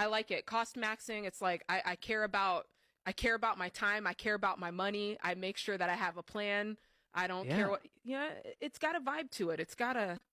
I like it. Cost maxing. It's like I care about my time. I care about my money. I make sure that I have a plan. I don't care Yeah. what, yeah, it's got a vibe to it. It's got a,